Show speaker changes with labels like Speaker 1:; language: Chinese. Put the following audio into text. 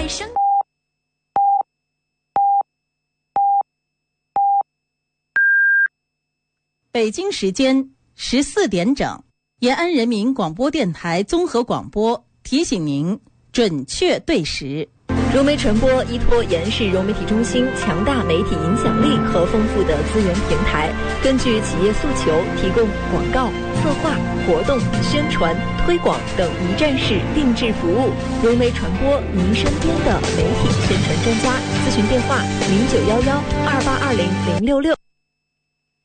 Speaker 1: 声。
Speaker 2: 北京时间14点整，延安人民广播电台综合广播提醒您准确对时。
Speaker 3: 融媒传播依托延安市融媒体中心强大媒体影响力和丰富的资源平台，根据企业诉求提供广告、策划、活动、宣传、推广等一站式定制服务。融媒传播，您身边的媒体宣传专家。咨询电话：0911282066。